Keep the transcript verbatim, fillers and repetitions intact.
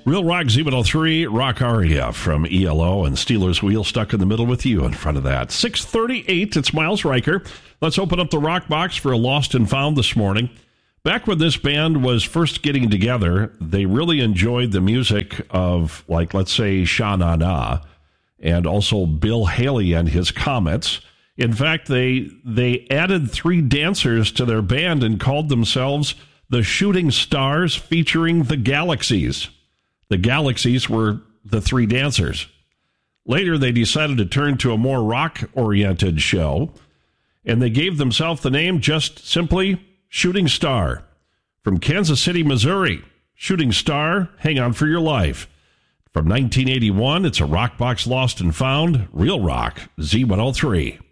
Real Rock Z one oh three, Rock Aria from E L O, and Steelers Wheel stuck in the middle with you in front of that. six thirty-eight, it's Miles Riker. Let's open up the Rock Box for a Lost and Found this morning. Back when this band was first getting together, they really enjoyed the music of, like, let's say, Sha Na Na, and also Bill Haley and his Comets. In fact, they they added three dancers to their band and called themselves the Shooting Stars featuring the Galaxies. The Galaxies were the three dancers. Later, they decided to turn to a more rock-oriented show, and they gave themselves the name just simply Shooting Star. From Kansas City, Missouri, Shooting Star, Hang On For Your Life. From nineteen eighty-one, it's a Rock Box Lost and Found, Real Rock Z one oh three.